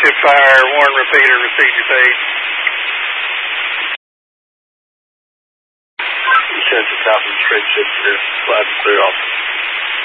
Spaceship Fire, Warren Repeater, received your page. You sent the top of the spaceship here, 5 clear off.